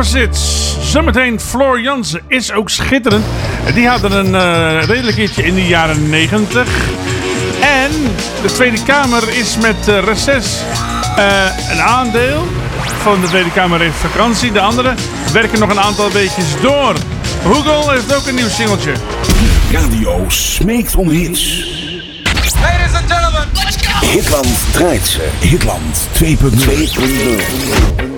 Opposites. Zometeen Floor Jansen is ook schitterend. Die hadden een redelijk hitje in de jaren 90. En de Tweede Kamer is met reces. Een aandeel van de Tweede Kamer heeft vakantie. De anderen werken nog een aantal weekjes door. Google heeft ook een nieuw singeltje. Radio smeekt om hits. Ladies and gentlemen, Hitland draait ze. Hitland 2.0.